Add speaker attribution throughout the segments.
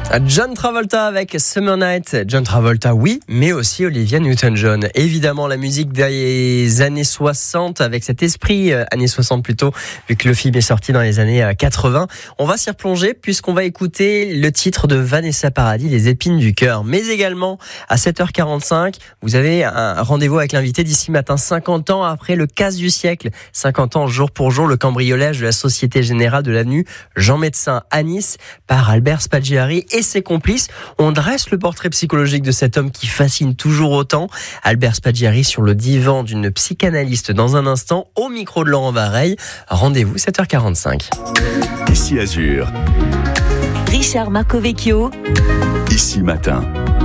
Speaker 1: John Travolta avec Summer Night. John Travolta, oui, mais aussi Olivia Newton-John. Évidemment, la musique des années 60, avec cet esprit années 60 plutôt, vu que le film est sorti dans les années 80. On va s'y replonger puisqu'on va écouter le titre de Vanessa Paradis, Les épines du cœur. Mais également, à 7h45, vous avez un rendez-vous avec l'invité d'ici matin, 50 ans après le casse du siècle. 50 ans jour pour jour, le cambriolage de la Société Générale de l'avenue Jean Médecin à Nice par Albert Spaggiari et ses complices. On dresse le portrait psychologique de cet homme qui fascine toujours autant. Albert Spaggiari sur le divan d'une psychanalyste dans un instant, au micro de Laurent Vareille. Rendez-vous 7h45.
Speaker 2: Ici Azur.
Speaker 3: Richard Marcovecchio.
Speaker 2: Ici Matin.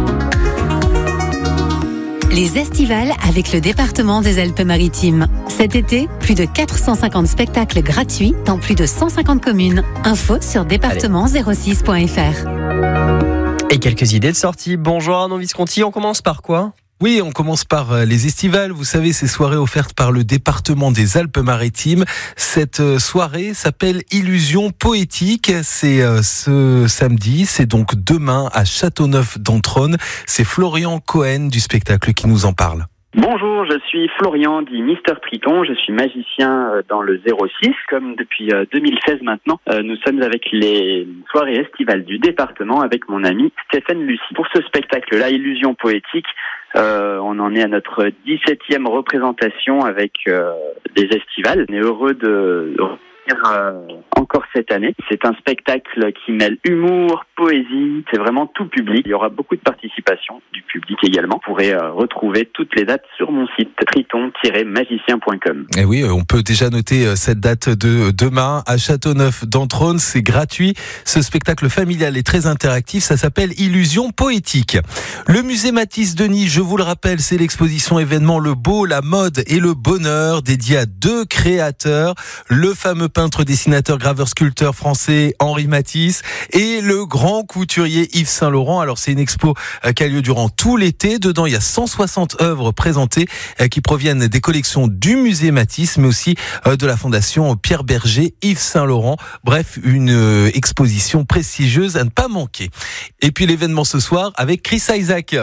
Speaker 4: Les estivales avec le département des Alpes-Maritimes. Cet été, plus de 450 spectacles gratuits dans plus de 150 communes. Info sur département06.fr.
Speaker 1: Et quelques idées de sortie. Bonjour Arnaud Visconti, on commence par quoi ?
Speaker 5: Oui, on commence par les estivales. Vous savez, ces soirées offertes par le département des Alpes-Maritimes. Cette soirée s'appelle Illusion poétique. C'est ce samedi, c'est donc demain à Châteauneuf-d'Entrone. C'est Florian Cohen du spectacle qui nous en parle.
Speaker 6: Bonjour, je suis Florian, dit Mister Triton, je suis magicien dans le 06. Comme depuis 2016 maintenant, nous sommes avec les soirées estivales du département avec mon ami Stéphane Lucie. Pour ce spectacle-là, Illusion poétique, on en est à notre 17e représentation avec des estivales. On est heureux de encore cette année. C'est un spectacle qui mêle humour, poésie, c'est vraiment tout public. Il y aura beaucoup de participation du public également. Vous pourrez retrouver toutes les dates sur mon site triton-magicien.com.
Speaker 5: Et oui, on peut déjà noter cette date de demain à Châteauneuf-d'Entrone. C'est gratuit. Ce spectacle familial est très interactif. Ça s'appelle Illusion poétique. Le musée Matisse-Denis, je vous le rappelle, c'est l'exposition événement Le Beau, la Mode et le Bonheur dédiée à deux créateurs. Le fameux peintre, dessinateur, graveur, sculpteur français Henri Matisse et le grand couturier Yves Saint-Laurent. Alors c'est une expo qui a lieu durant tout l'été. Dedans il y a 160 œuvres présentées qui proviennent des collections du musée Matisse mais aussi de la fondation Pierre Berger, Yves Saint-Laurent. Bref, une exposition prestigieuse à ne pas manquer. Et puis l'événement ce soir avec Chris Isaak.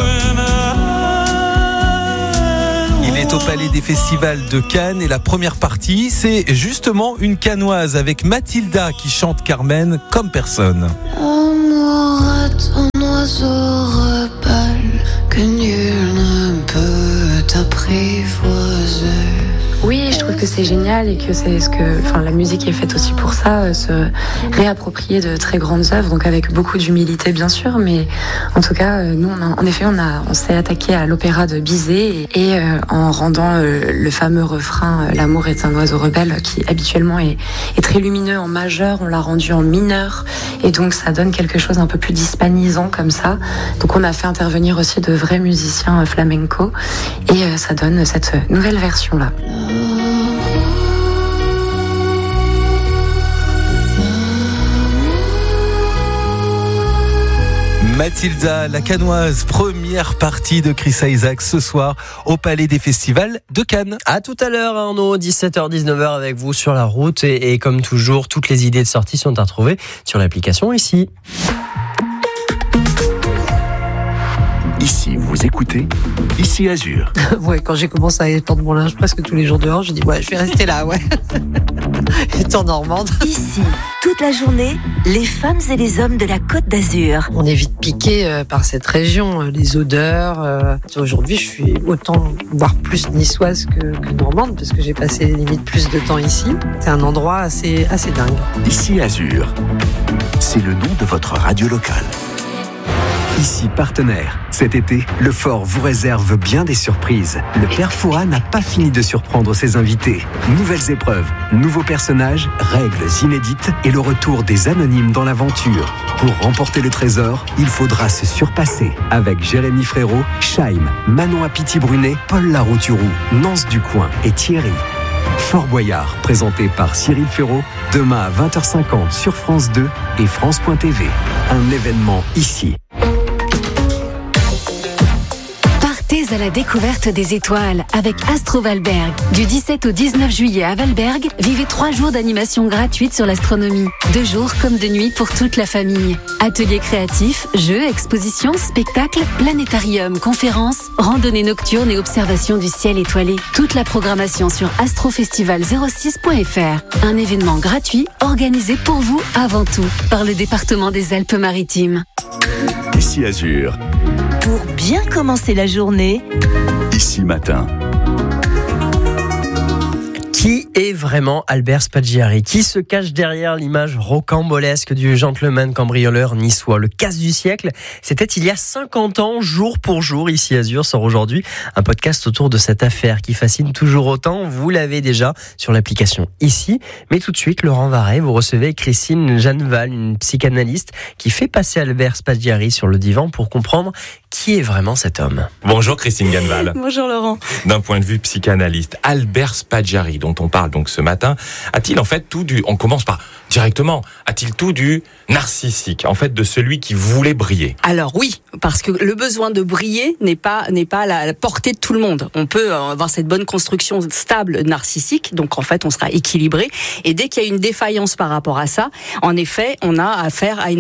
Speaker 5: Il est au Palais des Festivals de Cannes et la première partie, c'est justement une cannoise avec Mathilda qui chante Carmen comme personne.
Speaker 7: L'amour est un oiseau rebelle que nul ne peut t'apprivoiser.
Speaker 8: Oui, je trouve que c'est génial et que c'est la musique est faite aussi pour ça, se réapproprier de très grandes œuvres, donc avec beaucoup d'humilité bien sûr, mais en tout cas, nous, on s'est attaqué à l'opéra de Bizet et en rendant le fameux refrain L'amour est un oiseau rebelle qui habituellement est très lumineux en majeur, on l'a rendu en mineur et donc ça donne quelque chose un peu plus d'hispanisant comme ça. Donc on a fait intervenir aussi de vrais musiciens flamenco et ça donne cette nouvelle version là.
Speaker 5: Mathilda, la cannoise, première partie de Chris Isaak ce soir au Palais des Festivals de Cannes.
Speaker 1: À tout à l'heure Arnaud, 17h-19h avec vous sur la route et comme toujours, toutes les idées de sortie sont à retrouver sur l'application ici.
Speaker 2: Ici, vous écoutez Ici Azur.
Speaker 9: Ouais, quand j'ai commencé à étendre mon linge presque tous les jours dehors, j'ai dit ouais, je vais rester là, ouais. Étant normande.
Speaker 3: Ici, toute la journée, les femmes et les hommes de la Côte d'Azur.
Speaker 9: On est vite piqué par cette région, les odeurs. Aujourd'hui, je suis autant, voire plus niçoise que normande, parce que j'ai passé limite plus de temps ici. C'est un endroit assez dingue.
Speaker 2: Ici Azur, c'est le nom de votre radio locale. Ici partenaire. Cet été, le Fort vous réserve bien des surprises. Le Père Fouras n'a pas fini de surprendre ses invités. Nouvelles épreuves, nouveaux personnages, règles inédites et le retour des anonymes dans l'aventure. Pour remporter le trésor, il faudra se surpasser. Avec Jérémy Frérot, Chaim, Manon Apiti-Brunet, Paul Larouturou, Nance Ducoing et Thierry. Fort Boyard, présenté par Cyril Ferraud, demain à 20h50 sur France 2 et France.tv. Un événement ici.
Speaker 4: à la découverte des étoiles avec Astro Valberg. Du 17 au 19 juillet à Valberg, vivez 3 jours d'animation gratuite sur l'astronomie. 2 jours comme de nuit pour toute la famille. Ateliers créatifs, jeux, expositions, spectacles, planétarium, conférences, randonnées nocturnes et observations du ciel étoilé. Toute la programmation sur astrofestival06.fr. Un événement gratuit organisé pour vous avant tout par le département des Alpes-Maritimes.
Speaker 10: Ici Azur.
Speaker 3: Pour bien commencer la journée,
Speaker 10: Ici Matin.
Speaker 1: Qui est vraiment Albert Spaggiari? Qui se cache derrière l'image rocambolesque du gentleman cambrioleur niçois? Le casse du siècle, c'était il y a 50 ans, jour pour jour. Ici Azur sort aujourd'hui un podcast autour de cette affaire qui fascine toujours autant. Vous l'avez déjà sur l'application Ici. Mais tout de suite, Laurent Varret, vous recevez Christine Jeanneval, une psychanalyste qui fait passer Albert Spaggiari sur le divan pour comprendre qui est vraiment cet homme.
Speaker 11: Bonjour Christine Jeanneval.
Speaker 12: Bonjour Laurent.
Speaker 11: D'un point de vue psychanalyste, Albert Spaggiari, dont on parle donc ce matin, a-t-il en fait tout du... On commence par directement. A-t-il tout du narcissique, en fait, de celui qui voulait briller?
Speaker 12: Alors oui, parce que le besoin de briller n'est pas à la portée de tout le monde. On peut avoir cette bonne construction stable narcissique, donc en fait on sera équilibré. Et dès qu'il y a une défaillance par rapport à ça, en effet, on a affaire à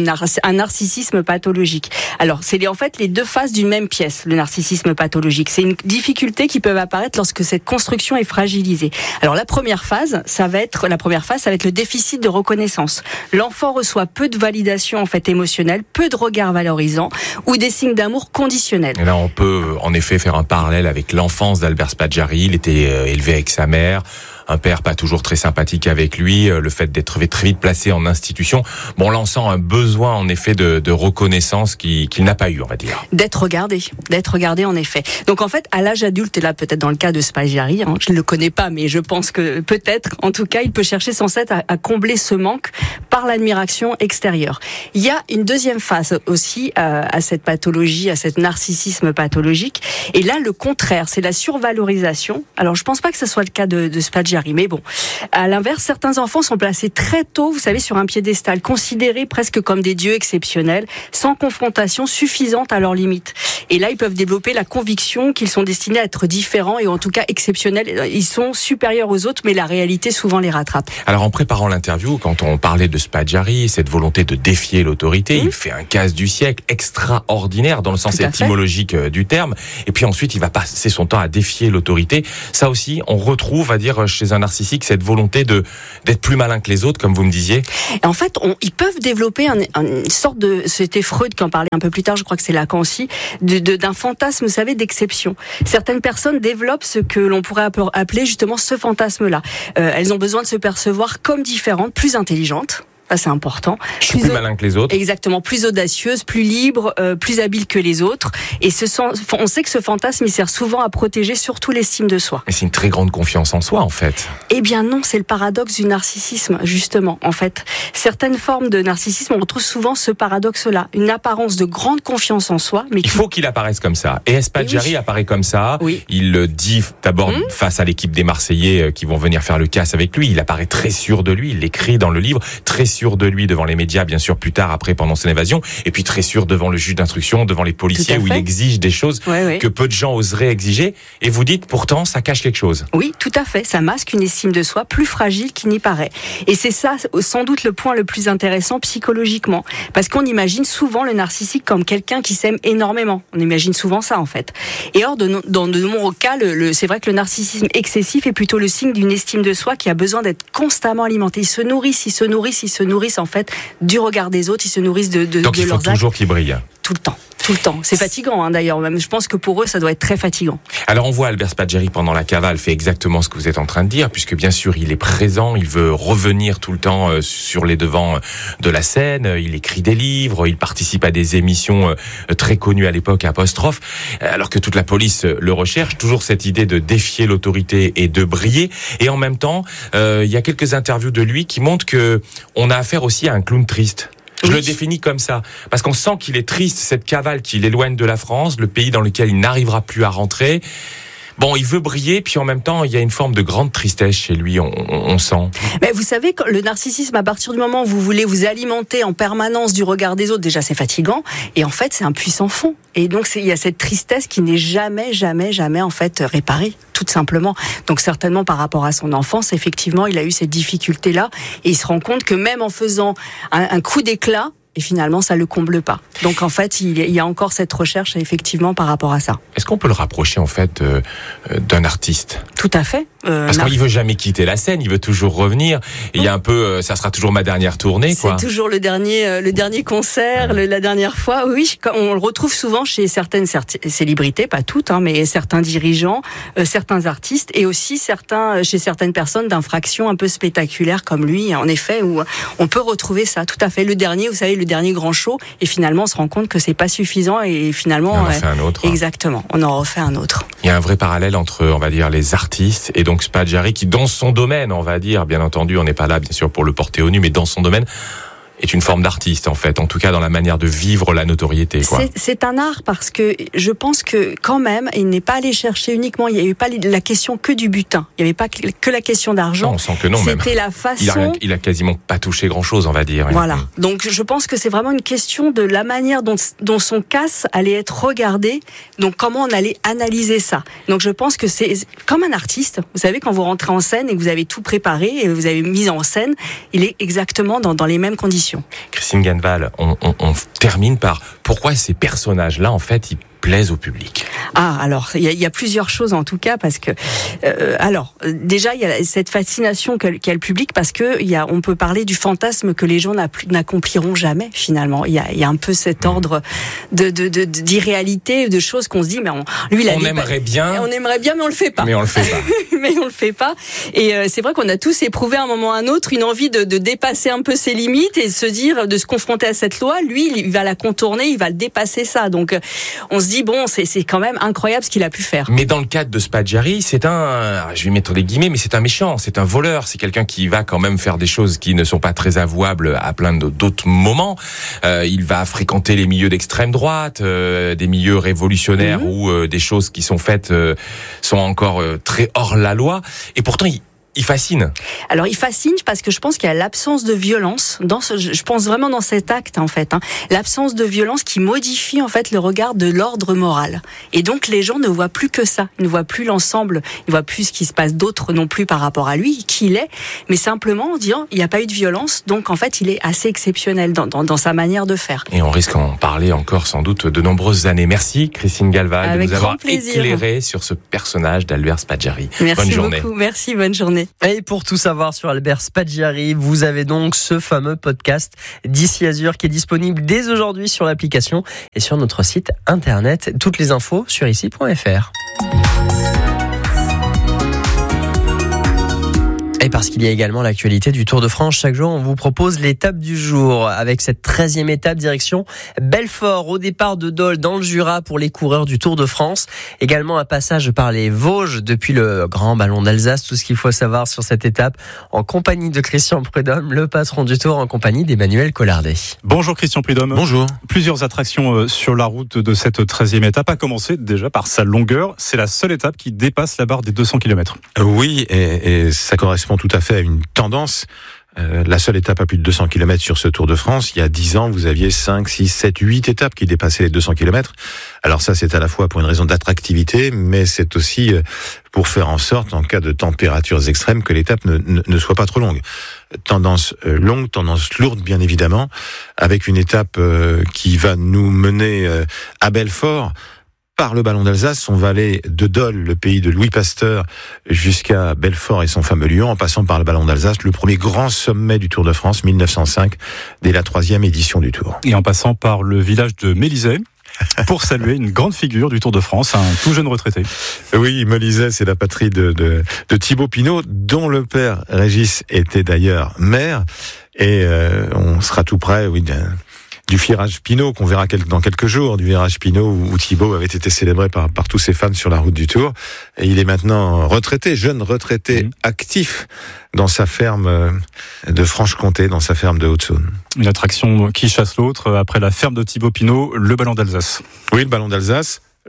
Speaker 12: un narcissisme pathologique. Alors c'est en fait les deux faces d'une même pièce, le narcissisme pathologique. C'est une difficulté qui peut apparaître lorsque cette construction est fragilisée. Alors la première phase, ça va être le déficit de reconnaissance. L'enfant reçoit peu de validation en fait émotionnelle, peu de regards valorisants ou des signes d'amour conditionnels.
Speaker 11: Et là, on peut en effet faire un parallèle avec l'enfance d'Albert Spaggiari. Il était élevé avec sa mère. Un père pas toujours très sympathique avec lui, le fait d'être très vite placé en institution. Bon, là, on sent un besoin, en effet, de reconnaissance qu'il n'a pas eu, on va dire.
Speaker 12: D'être regardé, en effet. Donc, en fait, à l'âge adulte, et là, peut-être dans le cas de Spaggiari, je ne le connais pas, mais je pense que peut-être, en tout cas, il peut chercher sans cesse à combler ce manque par l'admiration extérieure. Il y a une deuxième phase aussi à cette pathologie, à cet narcissisme pathologique. Et là, le contraire, c'est la survalorisation. Alors, je pense pas que ce soit le cas de Spaggiari. Mais bon, à l'inverse, certains enfants sont placés très tôt, vous savez, sur un piédestal, considérés presque comme des dieux exceptionnels, sans confrontation suffisante à leurs limites. Et là, ils peuvent développer la conviction qu'ils sont destinés à être différents et en tout cas exceptionnels. Ils sont supérieurs aux autres, mais la réalité souvent les rattrape.
Speaker 11: Alors, en préparant l'interview, quand on parlait de Spaggiari, cette volonté de défier l'autorité, il fait un casse du siècle extraordinaire dans le sens étymologique du terme. Et puis ensuite, il va passer son temps à défier l'autorité. Ça aussi, on retrouve, à dire, chez un narcissique, cette volonté d'être plus malin que les autres, comme vous me disiez.
Speaker 12: Et en fait, ils peuvent développer une sorte de... C'était Freud qui en parlait un peu plus tard, je crois que c'est Lacan aussi, d'un fantasme, vous savez, d'exception. Certaines personnes développent ce que l'on pourrait appeler justement ce fantasme-là. Elles ont besoin de se percevoir comme différentes, plus intelligentes. Ça, c'est important.
Speaker 11: Je suis plus malin que les autres.
Speaker 12: Exactement. Plus audacieuse, plus libre, plus habile que les autres. Et on sait que ce fantasme, il sert souvent à protéger surtout l'estime de soi.
Speaker 11: Et c'est une très grande confiance en soi, en fait.
Speaker 12: Eh bien non, c'est le paradoxe du narcissisme, justement. En fait, certaines formes de narcissisme, on retrouve souvent ce paradoxe-là. Une apparence de grande confiance en soi. Mais
Speaker 11: il faut qu'il apparaisse comme ça. Et Spaggiari apparaît comme ça.
Speaker 12: Oui.
Speaker 11: Il le dit d'abord face à l'équipe des Marseillais qui vont venir faire le casse avec lui. Il apparaît très sûr de lui. Il l'écrit dans le livre. Très sûr de lui devant les médias, bien sûr, plus tard, après, pendant son évasion, et puis très sûr devant le juge d'instruction, devant les policiers, où il exige des choses que peu de gens oseraient exiger, et vous dites, pourtant, ça cache quelque chose.
Speaker 12: Oui, tout à fait, ça masque une estime de soi plus fragile qu'il n'y paraît. Et c'est ça, sans doute, le point le plus intéressant psychologiquement, parce qu'on imagine souvent le narcissique comme quelqu'un qui s'aime énormément. On imagine souvent ça, en fait. Et or, dans de nombreux cas, c'est vrai que le narcissisme excessif est plutôt le signe d'une estime de soi qui a besoin d'être constamment alimentée. Ils se nourrissent en fait du regard des autres, ils se nourrissent de
Speaker 11: Donc il faut
Speaker 12: leurs
Speaker 11: toujours
Speaker 12: actes.
Speaker 11: qu'ils brillent.
Speaker 12: Tout le temps. C'est fatigant d'ailleurs, même je pense que pour eux ça doit être très fatigant.
Speaker 11: Alors on voit Albert Spaggiari pendant la cavale fait exactement ce que vous êtes en train de dire, puisque bien sûr il est présent, il veut revenir tout le temps sur les devants de la scène, il écrit des livres, il participe à des émissions très connues à l'époque, Apostrophe, alors que toute la police le recherche, toujours cette idée de défier l'autorité et de briller, et en même temps il y a quelques interviews de lui qui montrent que on a affaire aussi à un clown triste. Je le définis comme ça, parce qu'on sent qu'il est triste, cette cavale qui l'éloigne de la France, le pays dans lequel il n'arrivera plus à rentrer. Bon, il veut briller, puis en même temps, il y a une forme de grande tristesse chez lui, on sent.
Speaker 12: Mais vous savez, le narcissisme, à partir du moment où vous voulez vous alimenter en permanence du regard des autres, déjà c'est fatigant, et en fait c'est un puissant fond. Et donc il y a cette tristesse qui n'est jamais en fait réparée, tout simplement. Donc certainement par rapport à son enfance, effectivement, il a eu cette difficulté-là, et il se rend compte que même en faisant un coup d'éclat, et finalement, ça le comble pas. Donc, en fait, il y a encore cette recherche, effectivement, par rapport à ça.
Speaker 11: Est-ce qu'on peut le rapprocher, en fait, d'un artiste ?
Speaker 12: Tout à fait.
Speaker 11: Parce qu'il veut jamais quitter la scène, il veut toujours revenir. Et il y a un peu, ça sera toujours ma dernière tournée, quoi.
Speaker 12: C'est toujours le dernier concert, la dernière fois. Oui, on le retrouve souvent chez certaines célébrités, pas toutes, mais certains dirigeants, certains artistes, et aussi chez certaines personnes d'infractions un peu spectaculaires comme lui, en effet, où on peut retrouver ça. Tout à fait. Le dernier, vous savez, le dernier grand show, et finalement on se rend compte que c'est pas suffisant, et finalement
Speaker 11: on en refait un autre.
Speaker 12: Exactement, on en refait un autre.
Speaker 11: Il y a un vrai parallèle entre, on va dire, les artistes et donc Spadjari qui, dans son domaine, on va dire, bien entendu, on n'est pas là bien sûr pour le porter au nu, mais dans son domaine est une forme d'artiste, en fait, en tout cas dans la manière de vivre la notoriété, quoi.
Speaker 12: C'est un art, parce que je pense que quand même, il n'est pas allé chercher uniquement, il n'y avait pas la question que du butin, il n'y avait pas que la question d'argent.
Speaker 11: Non, on sent que non,
Speaker 12: c'était la façon.
Speaker 11: Il a quasiment pas touché grand chose, on va dire.
Speaker 12: Voilà. Donc je pense que c'est vraiment une question de la manière dont son casse allait être regardé, donc comment on allait analyser ça. Donc je pense que c'est comme un artiste, vous savez, quand vous rentrez en scène et que vous avez tout préparé et vous avez mis en scène, il est exactement dans les mêmes conditions.
Speaker 11: Christine Ganval, on termine par pourquoi ces personnages-là, en fait, ils plaisent au public.
Speaker 12: Alors, il y a plusieurs choses en tout cas, parce que déjà il y a cette fascination qu'a le public, parce que on peut parler du fantasme que les gens n'accompliront jamais finalement. Il y a un peu cet ordre d'irréalité, de choses qu'on se dit, mais lui il a
Speaker 11: on aimerait bien,
Speaker 12: mais on le fait pas.
Speaker 11: Mais on le fait pas.
Speaker 12: Mais on le fait pas. Et c'est vrai qu'on a tous éprouvé à un moment ou à un autre une envie de dépasser un peu ses limites et de se dire, de se confronter à cette loi. Lui, il va la contourner, il va le dépasser ça. Donc on se dit bon, c'est quand même incroyable ce qu'il a pu faire.
Speaker 11: Mais dans le cadre de Spadjari, je vais mettre des guillemets, mais c'est un méchant, c'est un voleur, c'est quelqu'un qui va quand même faire des choses qui ne sont pas très avouables à plein d'autres moments. Il va fréquenter les milieux d'extrême droite, des milieux révolutionnaires où des choses qui sont faites sont encore très hors la loi. Et pourtant, il fascine.
Speaker 12: Alors il fascine parce que je pense qu'il y a l'absence de violence je pense vraiment dans cet acte en fait, l'absence de violence qui modifie en fait le regard de l'ordre moral. Et donc les gens ne voient plus que ça, ils ne voient plus l'ensemble, ils ne voient plus ce qui se passe d'autre non plus par rapport à lui, qui il est, mais simplement en disant il n'y a pas eu de violence, donc en fait il est assez exceptionnel dans sa manière de faire.
Speaker 11: Et on risque d'en parler encore sans doute de nombreuses années. Merci Christine Ganval de nous avoir éclairé sur ce personnage d'Albert Spadjari.
Speaker 12: Merci
Speaker 11: bonne journée.
Speaker 12: Beaucoup, merci, bonne journée.
Speaker 1: Et pour tout savoir sur Albert Spadjari, vous avez donc ce fameux podcast d'Ici Azur qui est disponible dès aujourd'hui sur l'application et sur notre site internet. Toutes les infos sur ici.fr. Et parce qu'il y a également l'actualité du Tour de France, chaque jour on vous propose l'étape du jour avec cette 13e étape direction Belfort au départ de Dole dans le Jura pour les coureurs du Tour de France. Également un passage par les Vosges depuis le Grand Ballon d'Alsace. Tout ce qu'il faut savoir sur cette étape en compagnie de Christian Prudhomme, le patron du Tour, en compagnie d'Emmanuel Collardet.
Speaker 13: Bonjour Christian Prudhomme.
Speaker 5: Bonjour.
Speaker 13: Plusieurs attractions sur la route de cette 13e étape, à commencer déjà par sa longueur. C'est la seule étape qui dépasse la barre des 200 km.
Speaker 14: Oui, et ça correspond tout à fait à une tendance. La seule étape à plus de 200 km sur ce Tour de France, il y a 10 ans, vous aviez 5, 6, 7, 8 étapes qui dépassaient les 200 km. Alors ça, c'est à la fois pour une raison d'attractivité, mais c'est aussi pour faire en sorte, en cas de températures extrêmes, que l'étape ne soit pas trop longue. Tendance longue, tendance lourde, bien évidemment, avec une étape qui va nous mener à Belfort, par le Ballon d'Alsace. On va aller de Dole, le pays de Louis Pasteur, jusqu'à Belfort et son fameux Lion, en passant par le Ballon d'Alsace, le premier grand sommet du Tour de France, 1905, dès la 3e édition du Tour.
Speaker 13: Et en passant par le village de Mélisey, pour saluer une grande figure du Tour de France, un tout jeune retraité.
Speaker 14: Oui, Mélisey, c'est la patrie de Thibaut Pinot, dont le père Régis était d'ailleurs maire, et on sera tout près, oui, du virage Pinot qu'on verra dans quelques jours, du virage Pinot où Thibaut avait été célébré par tous ses fans sur la route du Tour. Et il est maintenant retraité, jeune retraité, actif dans sa ferme de Franche-Comté, dans sa ferme de Haute-Saône.
Speaker 13: Une attraction qui chasse l'autre après la ferme de Thibaut Pinot, le Ballon d'Alsace.
Speaker 14: Oui, le Ballon d'Alsace.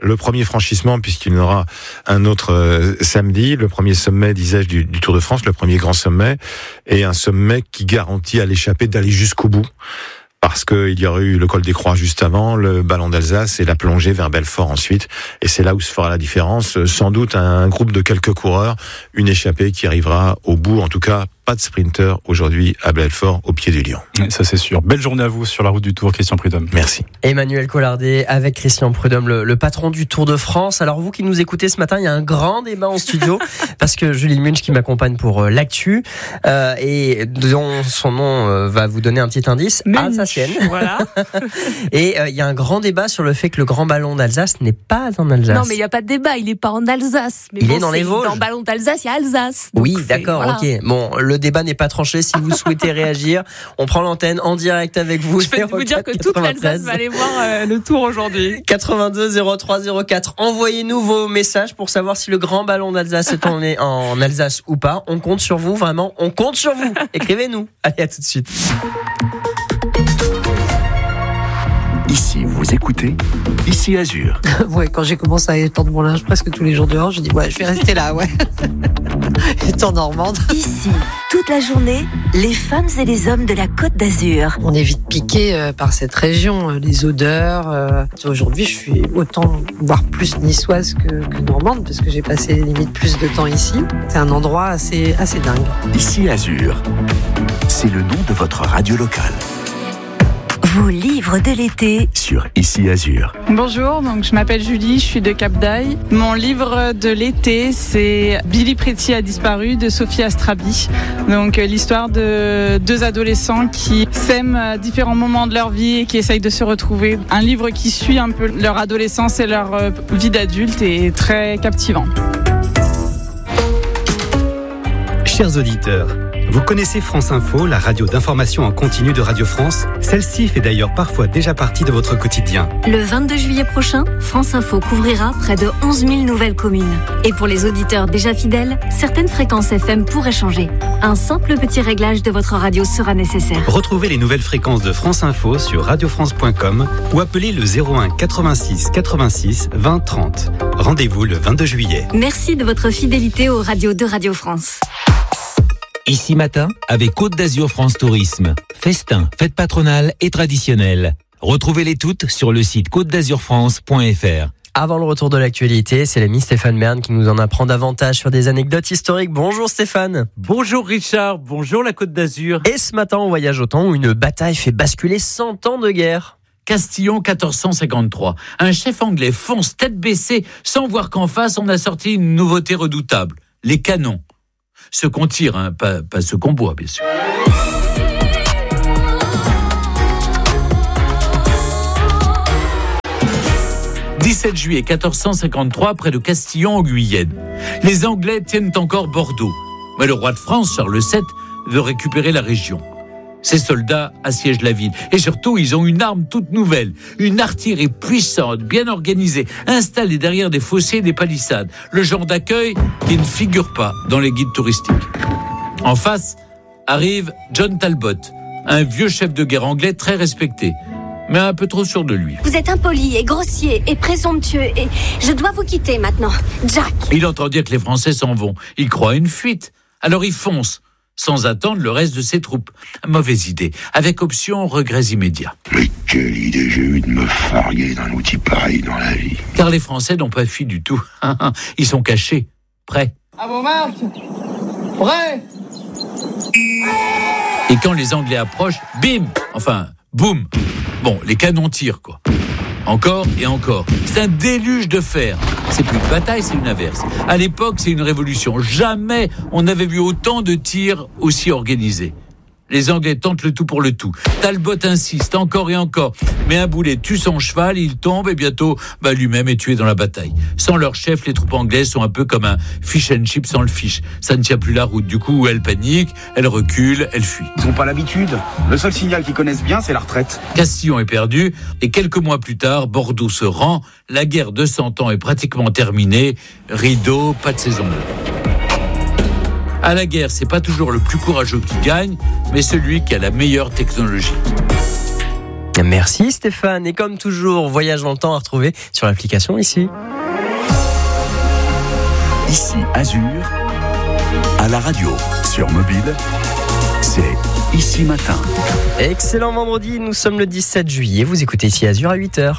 Speaker 14: le premier franchissement, puisqu'il y en aura un autre samedi, le premier sommet d'Isège du Tour de France, le premier grand sommet, et un sommet qui garantit à l'échappée d'aller jusqu'au bout. Parce qu'il y aurait eu le col des Croix juste avant, le ballon d'Alsace et la plongée vers Belfort ensuite. Et c'est là où se fera la différence. Sans doute un groupe de quelques coureurs, une échappée qui arrivera au bout. En tout cas, pas de sprinter aujourd'hui à Belfort, au pied du Lion.
Speaker 13: Ça c'est sûr. Belle journée à vous sur la route du Tour, Christian Prudhomme.
Speaker 14: Merci.
Speaker 1: Emmanuel Collardet avec Christian Prudhomme, le patron du Tour de France. Alors vous qui nous écoutez ce matin, il y a un grand débat en studio parce que Julie Munch qui m'accompagne pour l'actu et dont son nom va vous donner un petit indice, alsacienne.
Speaker 15: Voilà.
Speaker 1: Et il y a un grand débat sur le fait que le grand ballon d'Alsace n'est pas en Alsace.
Speaker 15: Non mais il n'y a pas de débat, il n'est pas en Alsace. Mais
Speaker 1: il est dans les Vosges.
Speaker 15: Dans le ballon d'Alsace, il y a Alsace.
Speaker 1: Oui, d'accord,
Speaker 15: voilà.
Speaker 1: ok. Bon, le débat n'est pas tranché. Si vous souhaitez réagir, on prend l'antenne en direct avec vous.
Speaker 15: Je peux vous dire que toute l'Alsace va aller voir le Tour aujourd'hui.
Speaker 1: 82 03 04. Envoyez-nous vos messages pour savoir si le grand ballon d'Alsace est en Alsace ou pas. On compte sur vous, vraiment. On compte sur vous. Écrivez-nous. Allez, à tout de suite.
Speaker 10: Ici, vous écoutez Ici Azur.
Speaker 9: Ouais, quand j'ai commencé à étendre mon linge presque tous les jours dehors, je dis ouais, je vais rester là, ouais. Étant normande.
Speaker 3: Ici, toute la journée, les femmes et les hommes de la Côte d'Azur.
Speaker 9: On est vite piqué par cette région, les odeurs. Aujourd'hui, je suis autant, voire plus niçoise que normande, parce que j'ai passé limite plus de temps ici. C'est un endroit assez dingue.
Speaker 10: Ici Azur, c'est le nom de votre radio locale.
Speaker 3: Vos livres de l'été
Speaker 10: sur Ici Azur.
Speaker 16: Bonjour, donc je m'appelle Julie, je suis de Cap d'Aille. Mon livre de l'été, c'est Billy Pretty a disparu de Sophie Astrabi. Donc l'histoire de deux adolescents qui s'aiment à différents moments de leur vie et qui essayent de se retrouver. Un livre qui suit un peu leur adolescence et leur vie d'adulte et très captivant.
Speaker 17: Chers auditeurs, vous connaissez France Info, la radio d'information en continu de Radio France. Celle-ci fait d'ailleurs parfois déjà partie de votre quotidien.
Speaker 4: Le 22 juillet prochain, France Info couvrira près de 11 000 nouvelles communes. Et pour les auditeurs déjà fidèles, certaines fréquences FM pourraient changer. Un simple petit réglage de votre radio sera nécessaire.
Speaker 17: Retrouvez les nouvelles fréquences de France Info sur radiofrance.com ou appelez le 01 86 86 20 30. Rendez-vous le 22 juillet.
Speaker 4: Merci de votre fidélité aux radios de Radio France.
Speaker 18: Ici matin, avec Côte d'Azur France Tourisme. Festins, fêtes patronales et traditionnelles. Retrouvez-les toutes sur le site côtedazurfrance.fr.
Speaker 1: Avant le retour de l'actualité, c'est l'ami Stéphane Bern qui nous en apprend davantage sur des anecdotes historiques. Bonjour Stéphane.
Speaker 19: Bonjour Richard, bonjour la Côte d'Azur.
Speaker 1: Et ce matin, on voyage au temps où une bataille fait basculer 100 ans de guerre.
Speaker 19: Castillon 1453. Un chef anglais fonce tête baissée sans voir qu'en face on a sorti une nouveauté redoutable, les canons. Ce qu'on tire, hein, pas ce qu'on boit, bien sûr. « 17 juillet 1453, près de Castillon, en Guyenne. Les Anglais tiennent encore Bordeaux. Mais le roi de France, Charles VII, veut récupérer la région. Ses soldats assiègent la ville. Et surtout, ils ont une arme toute nouvelle. Une artillerie puissante, bien organisée, installée derrière des fossés et des palissades. Le genre d'accueil qui ne figure pas dans les guides touristiques. En face, arrive John Talbot, un vieux chef de guerre anglais très respecté, mais un peu trop sûr de lui.
Speaker 20: Vous êtes impoli et grossier et présomptueux et je dois vous quitter maintenant, Jack.
Speaker 19: Il entend dire que les Français s'en vont. Il croit à une fuite. Alors il fonce, sans attendre le reste de ses troupes. Mauvaise idée, avec option regrets immédiats.
Speaker 21: Mais quelle idée j'ai eue de me farguer d'un outil pareil dans la vie.
Speaker 19: Car les Français n'ont pas fui du tout. Ils sont cachés, prêts.
Speaker 22: À vos marques, prêts.
Speaker 19: Et quand les Anglais approchent, bim, enfin, boum. Bon, les canons tirent, quoi. Encore et encore. C'est un déluge de fer. C'est plus une bataille, c'est une averse. À l'époque, c'est une révolution. Jamais on n'avait vu autant de tirs aussi organisés. Les Anglais tentent le tout pour le tout. Talbot insiste encore et encore. Mais un boulet tue son cheval, il tombe et bientôt, lui-même est tué dans la bataille. Sans leur chef, les troupes anglaises sont un peu comme un fish and chip sans le fish. Ça ne tient plus la route. Du coup, elles paniquent, elles reculent, elles fuient.
Speaker 23: Ils n'ont pas l'habitude. Le seul signal qu'ils connaissent bien, c'est la retraite.
Speaker 19: Castillon est perdu et quelques mois plus tard, Bordeaux se rend. La guerre de 100 ans est pratiquement terminée. Rideau, pas de saison bleue. À la guerre, c'est pas toujours le plus courageux qui gagne, mais celui qui a la meilleure technologie.
Speaker 1: Merci Stéphane, et comme toujours, voyage dans le temps à retrouver sur l'application ici.
Speaker 10: Ici Azur, à la radio, sur mobile, c'est Ici Matin.
Speaker 1: Excellent vendredi, nous sommes le 17 juillet, vous écoutez Ici Azur à 8h.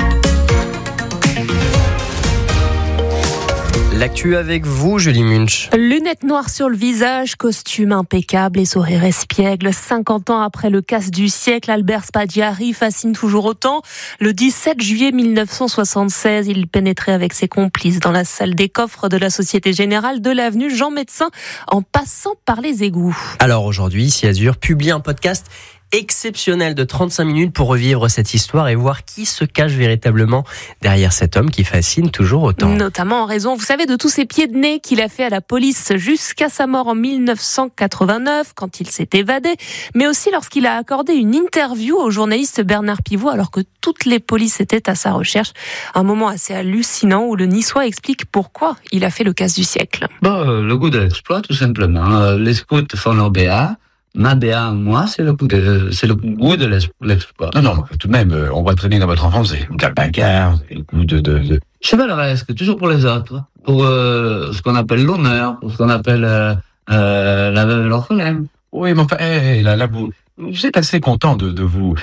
Speaker 1: L'actu avec vous, Julie Munch.
Speaker 6: Lunettes noires sur le visage, costume impeccable et sourire espiègle. 50 ans après le casse du siècle, Albert Spaggiari fascine toujours autant. Le 17 juillet 1976, il pénétrait avec ses complices dans la salle des coffres de la Société Générale de l'avenue Jean Médecin en passant par les égouts.
Speaker 1: Alors aujourd'hui, Ici Azur publie un podcast exceptionnel de 35 minutes pour revivre cette histoire et voir qui se cache véritablement derrière cet homme qui fascine toujours autant.
Speaker 6: Notamment en raison, vous savez, de tous ces pieds de nez qu'il a fait à la police jusqu'à sa mort en 1989 quand il s'est évadé, mais aussi lorsqu'il a accordé une interview au journaliste Bernard Pivot alors que toutes les polices étaient à sa recherche. Un moment assez hallucinant où le Niçois explique pourquoi il a fait le casse du siècle.
Speaker 7: Le goût de l'exploit, tout simplement. Les scouts font leur BA. Ma BA, moi, c'est le goût de l'exploit.
Speaker 8: Non, tout de même, on va traîner dans votre enfance, c'est le bagarre, c'est le goût de...
Speaker 7: Chevaleresque, toujours pour les autres. Pour ce qu'on appelle l'honneur, pour ce qu'on appelle la veuve et l'orphelin.
Speaker 8: Oui, mais enfin, là, vous êtes assez content de vous.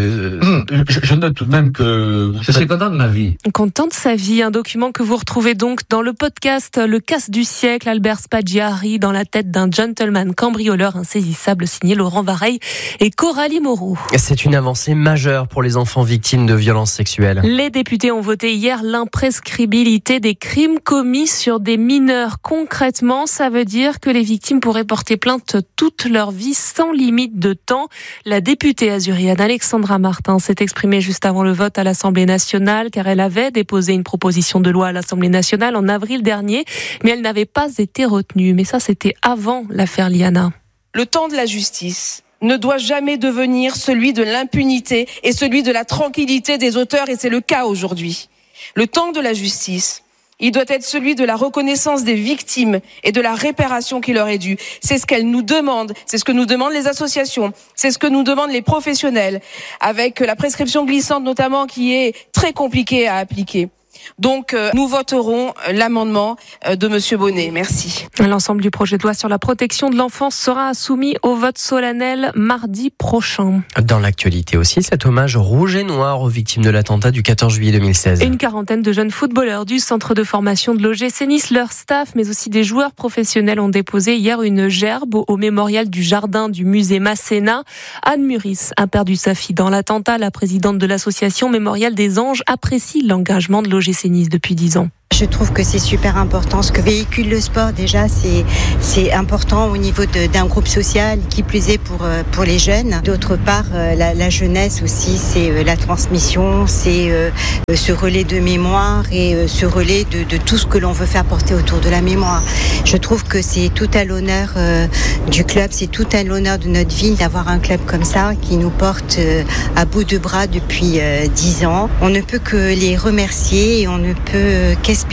Speaker 8: Je note tout de même que...
Speaker 7: Je suis content de ma vie.
Speaker 6: Content de sa vie, un document que vous retrouvez donc dans le podcast Le casse du siècle, Albert Spaggiari dans la tête d'un gentleman cambrioleur insaisissable signé Laurent Vareille et Coralie Moreau.
Speaker 1: C'est une avancée majeure pour les enfants victimes de violences sexuelles.
Speaker 6: Les députés ont voté hier l'imprescriptibilité des crimes commis sur des mineurs. Concrètement, ça veut dire que les victimes pourraient porter plainte toute leur vie sans limite de temps. La députée azurienne Alexandra Martin s'est exprimée juste avant le vote à l'Assemblée nationale car elle avait déposé une proposition de loi à l'Assemblée nationale en avril dernier, mais elle n'avait pas été retenue. Mais ça, c'était avant l'affaire Liana.
Speaker 24: Le temps de la justice ne doit jamais devenir celui de l'impunité et celui de la tranquillité des auteurs, et c'est le cas aujourd'hui. Le temps de la justice, il doit être celui de la reconnaissance des victimes et de la réparation qui leur est due. C'est ce qu'elles nous demandent, c'est ce que nous demandent les associations, c'est ce que nous demandent les professionnels, avec la prescription glissante notamment qui est très compliquée à appliquer. Donc, nous voterons l'amendement de Monsieur Bonnet. Merci.
Speaker 6: L'ensemble du projet de loi sur la protection de l'enfance sera soumis au vote solennel mardi prochain.
Speaker 1: Dans l'actualité aussi, cet hommage rouge et noir aux victimes de l'attentat du 14 juillet 2016.
Speaker 6: Une quarantaine de jeunes footballeurs du centre de formation de l'OGC Nice, leur staff, mais aussi des joueurs professionnels ont déposé hier une gerbe au mémorial du jardin du musée Masséna. Anne Muris a perdu sa fille dans l'attentat. La présidente de l'association Mémorial des Anges apprécie l'engagement de l'OGC Nice depuis 10 ans.
Speaker 25: Je trouve que c'est super important. Ce que véhicule le sport, déjà, c'est important au niveau d'un groupe social, qui plus est pour les jeunes. D'autre part, la jeunesse aussi, c'est la transmission, c'est ce relais de mémoire et ce relais de tout ce que l'on veut faire porter autour de la mémoire. Je trouve que c'est tout à l'honneur du club, c'est tout à l'honneur de notre ville d'avoir un club comme ça qui nous porte à bout de bras depuis 10 ans. On ne peut que les remercier et on ne peut qu'espérer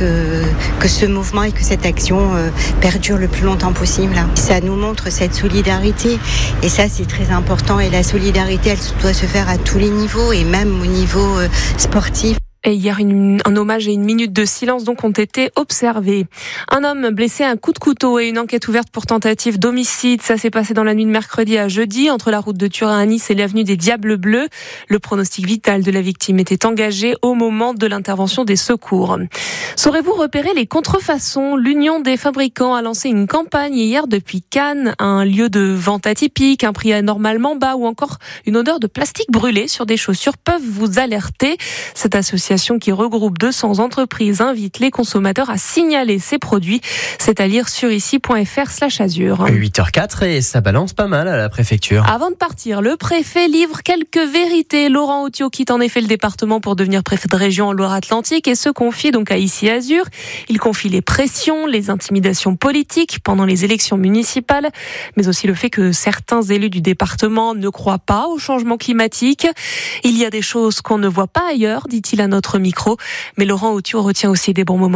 Speaker 25: que ce mouvement et que cette action perdure le plus longtemps possible. Ça nous montre cette solidarité et ça c'est très important, et la solidarité elle doit se faire à tous les niveaux et même au niveau sportif.
Speaker 6: Et hier, un hommage et une minute de silence donc ont été observés. Un homme blessé à un coup de couteau et une enquête ouverte pour tentative d'homicide. Ça s'est passé dans la nuit de mercredi à jeudi entre la route de Turin à Nice et l'avenue des Diables Bleus. Le pronostic vital de la victime était engagé au moment de l'intervention des secours. Saurez-vous repérer les contrefaçons ? L'Union des fabricants a lancé une campagne hier depuis Cannes. Un lieu de vente atypique, un prix anormalement bas ou encore une odeur de plastique brûlé sur des chaussures peuvent vous alerter. Cette association qui regroupe 200 entreprises invite les consommateurs à signaler ces produits. C'est à lire sur ici.fr/azur.
Speaker 1: 8h04 et ça balance pas mal à la préfecture.
Speaker 6: Avant de partir, le préfet livre quelques vérités. Laurent Autiot quitte en effet le département pour devenir préfet de région en Loire-Atlantique et se confie donc à Ici Azur. Il confie les pressions, les intimidations politiques pendant les élections municipales, mais aussi le fait que certains élus du département ne croient pas au changement climatique. Il y a des choses qu'on ne voit pas ailleurs, dit-il à notre micro, mais Laurent Autiot retient aussi des bons moments.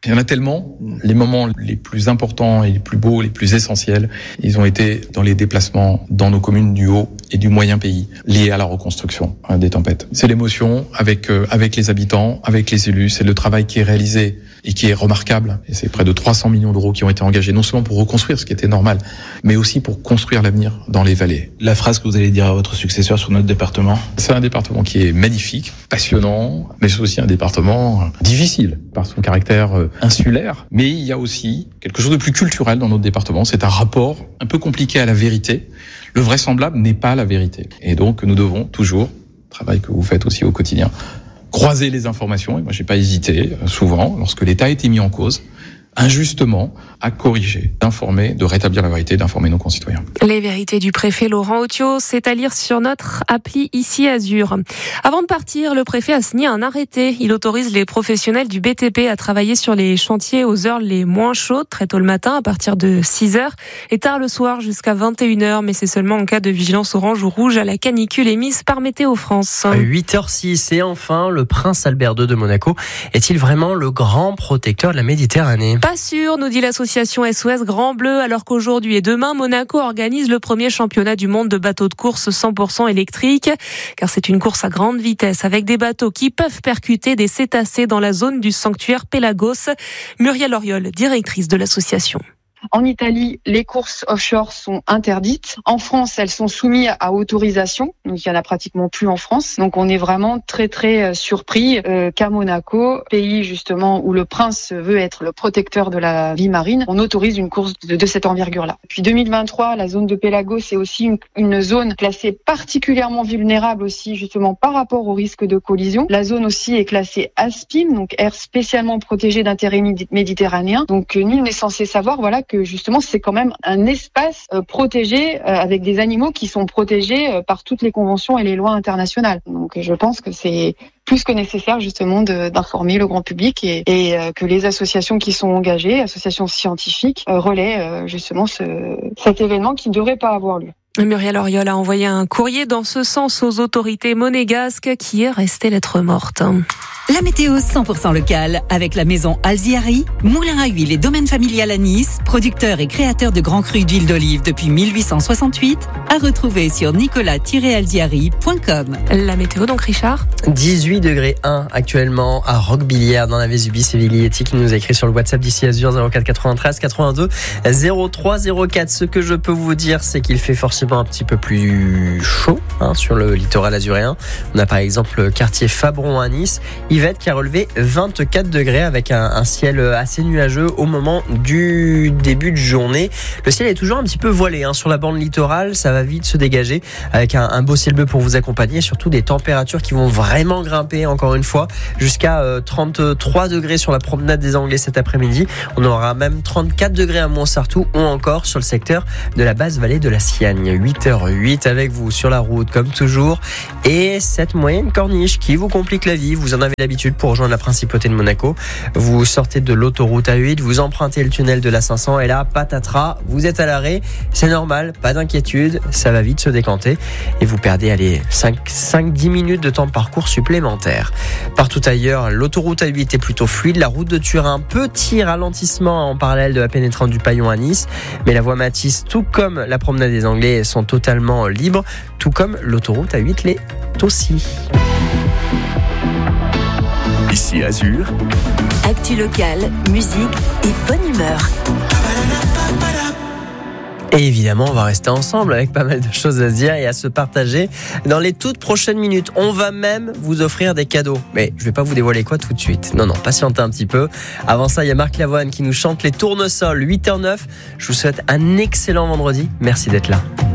Speaker 2: Il y en a tellement. Les moments les plus importants et les plus beaux, les plus essentiels, ils ont été dans les déplacements dans nos communes du haut et du moyen pays, liés à la reconstruction des tempêtes. C'est l'émotion avec les habitants, avec les élus. C'est le travail qui est réalisé et qui est remarquable. Et c'est près de 300 millions d'euros qui ont été engagés, non seulement pour reconstruire ce qui était normal, mais aussi pour construire l'avenir dans les vallées.
Speaker 5: La phrase que vous allez dire à votre successeur sur notre département?
Speaker 2: C'est un département qui est magnifique, passionnant, mais c'est aussi un département difficile par son caractère insulaire. Mais il y a aussi quelque chose de plus culturel dans notre département. C'est un rapport un peu compliqué à la vérité. Le vraisemblable n'est pas la vérité. Et donc, nous devons toujours, travail que vous faites aussi au quotidien, croiser les informations. Et moi, j'ai pas hésité, souvent, lorsque l'État a été mis en cause, injustement, à corriger, d'informer, de rétablir la vérité, d'informer nos concitoyens.
Speaker 6: Les vérités du préfet Laurent Othiot, c'est à lire sur notre appli Ici Azur. Avant de partir, le préfet a signé un arrêté. Il autorise les professionnels du BTP à travailler sur les chantiers aux heures les moins chaudes, très tôt le matin, à partir de 6h, et tard le soir jusqu'à 21h. Mais c'est seulement en cas de vigilance orange ou rouge à la canicule émise par Météo France.
Speaker 1: 8h06, et enfin, le prince Albert II de Monaco est-il vraiment le grand protecteur de la Méditerranée ?
Speaker 6: Pas sûr, nous dit l'association SOS Grand Bleu, alors qu'aujourd'hui et demain, Monaco organise le premier championnat du monde de bateaux de course 100% électriques. Car c'est une course à grande vitesse avec des bateaux qui peuvent percuter des cétacés dans la zone du sanctuaire Pélagos. Muriel Auriol, directrice de l'association.
Speaker 11: En Italie, les courses offshore sont interdites. En France, elles sont soumises à autorisation. Donc, il y en a pratiquement plus en France. Donc, on est vraiment très, très surpris qu'à Monaco, pays justement où le prince veut être le protecteur de la vie marine, on autorise une course de cette envergure-là. Depuis 2023, la zone de Pélagos est aussi une zone classée particulièrement vulnérable aussi, justement, par rapport au risque de collision. La zone aussi est classée ASPIM, donc aire spécialement protégée d'intérêt méditerranéen. Donc, nous, on est censé savoir, voilà, que justement c'est quand même un espace protégé avec des animaux qui sont protégés par toutes les conventions et les lois internationales. Donc je pense que c'est plus que nécessaire justement d'informer le grand public et que les associations qui sont engagées, associations scientifiques, relaient justement cet événement qui ne devrait pas avoir lieu.
Speaker 6: Muriel Auriol a envoyé un courrier dans ce sens aux autorités monégasques qui est restée lettre morte.
Speaker 12: La météo 100% locale avec la maison Alziari, moulin à huile et domaine familial à Nice, producteur et créateur de grands crus d'huile d'olive depuis 1868, à retrouver sur nicolas-alziari.com.
Speaker 6: La météo donc, Richard ?
Speaker 1: 18 degrés 1 actuellement à Roquebillière dans la Vésubie. C'est Villietti qui nous a écrit sur le WhatsApp d'Ici Azur 04 93 82 03 04. Ce que je peux vous dire, c'est qu'il fait forcément un petit peu plus chaud sur le littoral azuréen. On a par exemple le quartier Fabron à Nice. Yvette qui a relevé 24 degrés avec un ciel assez nuageux au moment du début de journée. Le ciel est toujours un petit peu voilé sur la bande littorale, ça va vite se dégager avec un beau ciel bleu pour vous accompagner, surtout des températures qui vont vraiment grimper encore une fois jusqu'à 33 degrés sur la promenade des Anglais cet après-midi. On aura même 34 degrés à Montsartou ou encore sur le secteur de la basse vallée de la Siagne. 8h08 avec vous sur la route comme toujours, et cette moyenne corniche qui vous complique la vie. Vous en avez l'habitude pour rejoindre la principauté de Monaco. Vous sortez de l'autoroute A8, vous empruntez le tunnel de l'A500 et là, patatras, vous êtes à l'arrêt. C'est normal, pas d'inquiétude, ça va vite se décanter et vous perdez 5-10 minutes de temps de parcours supplémentaire. Partout ailleurs, l'autoroute A8 est plutôt fluide. La route de Turin, petit ralentissement en parallèle de la pénétrante du Paillon à Nice, mais la voie Matisse, tout comme la promenade des Anglais, sont totalement libres, tout comme l'autoroute A8 l'est aussi.
Speaker 10: Ici Azur.
Speaker 3: Actu locale, musique et bonne humeur.
Speaker 1: Et évidemment, on va rester ensemble avec pas mal de choses à se dire et à se partager dans les toutes prochaines minutes. On va même vous offrir des cadeaux. Mais je vais pas vous dévoiler quoi tout de suite. Non, patientez un petit peu. Avant ça, il y a Marc Lavoine qui nous chante les tournesols. 8h09. Je vous souhaite un excellent vendredi. Merci d'être là.